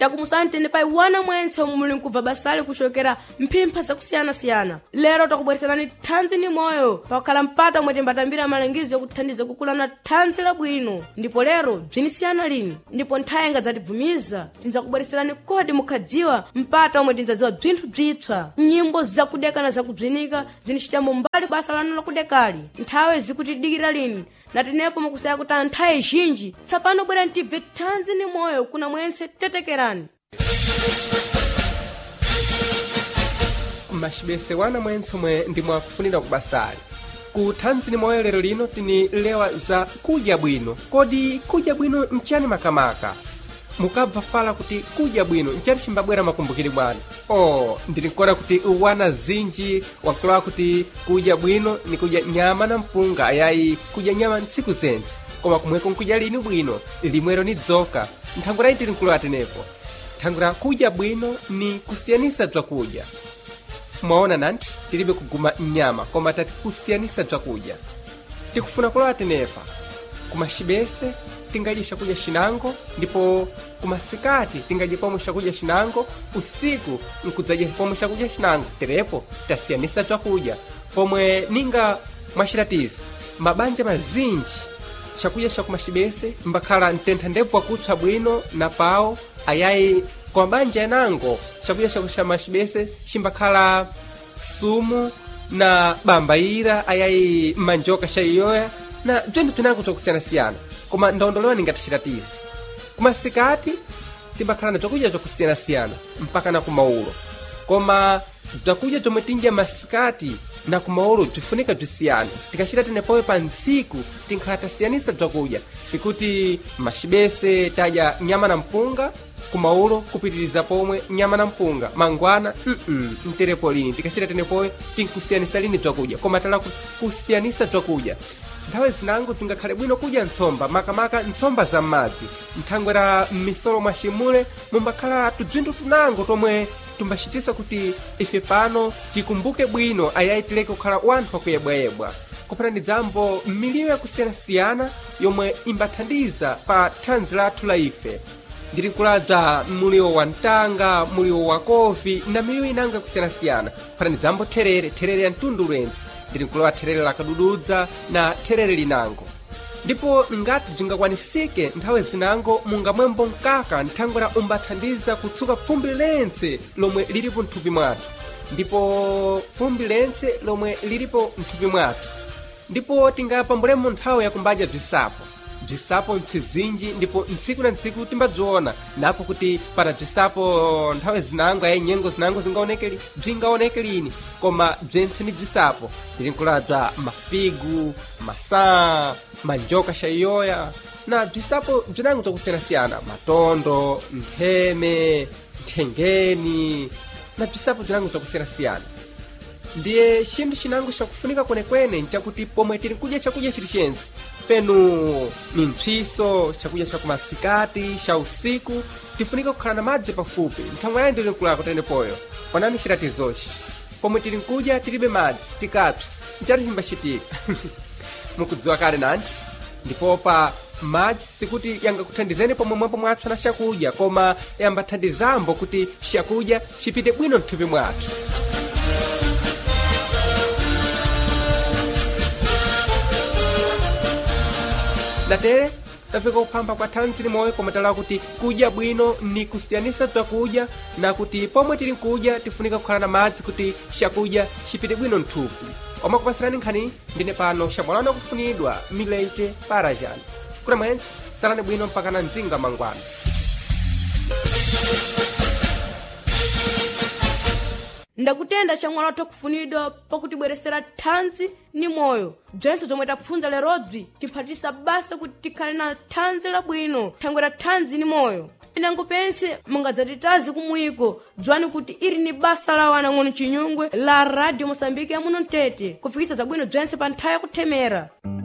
takumusani tene pai wana mwense omwe muli nkubva basali kuchokera mphimpha zakusiyana-siyana. Lero takubwereserani thanzi ni moyo pakhala mpata omwe timbatambira malangizo yakuthandiza kukulana thanzi labwino. Ndipo lero bzinisiyana lini ndipo nthawi ingadzatibvumiza tindzakubwereserani kodi mukhadziwa mpata omwe tindzadziwa bzinthu bzipsa, nyimbo zakudeka na zakubzinika zinichitambo mbali basa lanu lakudekali. Nthawi zikutidikira lini natinepo mukusaya kuti anthawi zhinji tsapano bwera ntibve thanzi ni moyo kuna mwense tetekerani. Mashibese wana mwense omwe ndimwakufunira kubasali ku thanzi ni moyo. Lero lino tini lewa za kudya bwino. Kodi kudya bwino mchani makamaka? Mukabva fala kuti kudya bwino mchani chimbabwera makumbukiri bwana. Ndilikona kuti wana zinji wakulawa kuti kudya bwino ni kudya nyama na mpunga, ayayi kudya nyama ntsiku zense. Koma kumweko nkudya lini bwino limwero ni dzoka. Nthangura iti nkuluwa tenepo. Nthangura kudya bwino ni kusiyanisa bzakudya. Mwaona nanti tilibe kuguma nyama koma tati kusiyanisa bzakudya. Tikufuna kulowa tenepa kumashibese tingadye shakudya shinango, ndipo kumasikati tingadye pomwe shakudya shinango, usiku nkudzadye pomwe shakudya shinango. Terepo tasiyanisa bzakudya pomwe ninga mwashiratizi mabanja mazinji shakudya shakumashibese mbakhala mtentha ndebvu wakutsa bwino na pawo, ayayi kwa mabanja yanango shakudya shakumashibese shimbakhala sumu na bambaira, ayayi manjoka shaiyoya na bzinthu bzinango bzakusiyana-siyana. Koma ndaondolewa ningatashiratizi kumasikati timbakhala na bzakudya bzakusiyana-siyana mpaka na kumaulo. Koma bzakudya bzomwe tindya masikati na kumaulo bzifunika bzisiyane. Tikachita tenepowe pa ntsiku tinkhala tasiyanisa bzakudya, sikuti mashibese tadya nyama na mpunga, kumaulo kupitiriza pomwe nyama na mpunga mangwana. Mterepo lini tikachita tenepowe tinkusiyanisa lini bzakudya. Koma tala kusiyanisa bzakudya nthawe zinango tingakhale bwino kudya ntsomba, makamaka ntsomba za m'madzi. Nthangwera m'misolo mwashimule mumbakhala tubzinthu tunango tomwe tumbachitisa kuti ife pano tikumbuke bwino, ayayi tileke kukhala wanthu akuyebwayebwa. Kupata ndi dzambo miliyo yakusiyana-siyana yomwe imbathandiza pa thanzi lathu la ife. Ndilikuladza mulio wa ntanga, mulio wa kofi na miliyo inanga kusiyana-siyana. Kupata ndi dzambo therere ya mtundu ulenzi. Ndilikulowa therere la kadududza na therere linango. Ndipo ngati bzingakwanisike nthawe zinango mungamwembo mkaka nthangwera umbathandiza kutsuka pfumbi lense lomwe lilipo mthupi mwathu. Ndipo pfumbi lense lomwe lilipo mthupi mwathu. Ndipo tingapambulemo nthawe yakumbadya bzisapo mchizinji, ndipo ntsiku na ntsiku timbabziona napo kuti para bzisapo nthawe zinango ayayi nyengo zinango bzingaoneke lini. Koma bzentse ni bzisapo tilinkuladzwa mafigu, masaa, manjoka shaiyoya na bzisapo bzinango bzakusiyana-siyana, matondo, mpheme, nthengeni na bzisapo bzinango bzakusiyana-siyana. Ndiye chinthu chinango chakufunika kwenekwene nchakuti pomwe tili kudya chakudya chilichense penu ni mphiso, chakudya chakumasikati, cha usiku, tifunika kukhala na madzi pafupi. Nthangwera ndili nkulako tenepoyo panani chiratizochi pomwe tili nkudya tilibe madzi tikapsa nchati chimbachitika. Mukudziwa kale nanti. Ndipo pa madzi sikuti yangakuthandizeni pomwe mwapo mwapsa na chakudya, koma yambathandizambo kuti chakudya chipite bwino mthupi mwathu. Datere tafika kuphamba kwa thanzi limoyo pomwe talawa kuti kudya bwino ni kusiyanisa bzakudya, na kuti pomwe tili nkudya tifunika kukhala na madzi kuti chakudya chipite bwino mthupi. Omwe kupasirani nkhani ndine pano shamwalano akufunidwa Milete Parajan. Kuna mwenzi salani bwino mpaka na mzinga mangwana. Ndakutenda shamwalo tokufunidwa pakutibweresera thanzi ni moyo. Bzense zomwe tapfunza lerodzi tiphatisa basa kuti tikhale na thanzi labwino, thangwera thanzi ni moyo. Inango pense mungadzatitazi kumwiko dzwani kuti iri ni basa la wanang'ono chinyungwe la Radio Mosambike ya muno Mtete kufikisa zabwino bzense pa nthawi yakuthemera.